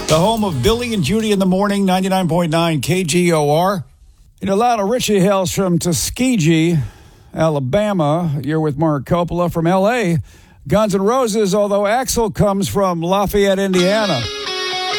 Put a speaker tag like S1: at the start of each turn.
S1: The home of Billy and Judy in the Morning, 99.9 KGOR. In Atlanta, Richie hails from Tuskegee, Alabama. You're with Mark Coppola from L.A. Guns N' Roses, although Axl comes from Lafayette, Indiana.